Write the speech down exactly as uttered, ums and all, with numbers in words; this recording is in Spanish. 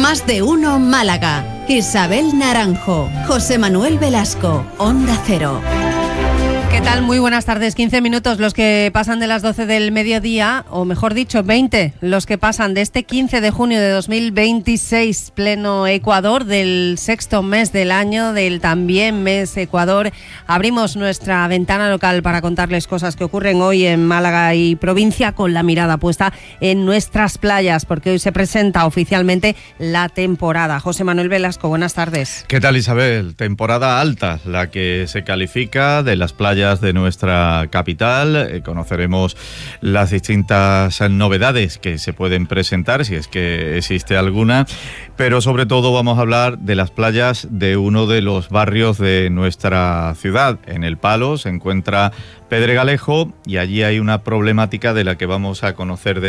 Más de uno Málaga. Isabel Naranjo, José Manuel Velasco, Onda Cero. ¿Qué tal? Muy buenas tardes. quince minutos los que pasan de las doce del mediodía, o mejor dicho, veinte los que pasan de este quince de junio de dos mil veintiséis, pleno Ecuador, del sexto mes del año, del también mes Ecuador. Abrimos nuestra ventana local para contarles cosas que ocurren hoy en Málaga y provincia, con la mirada puesta en nuestras playas, porque hoy se presenta oficialmente la temporada. José Manuel Velasco, buenas tardes. ¿Qué tal, Isabel? Temporada alta, la que se califica de las playas de nuestra capital. Eh, conoceremos las distintas novedades que se pueden presentar, si es que existe alguna, pero sobre todo vamos a hablar de las playas de uno de los barrios de nuestra ciudad. En El Palo se encuentra Pedregalejo y allí hay una problemática de la que vamos a conocer de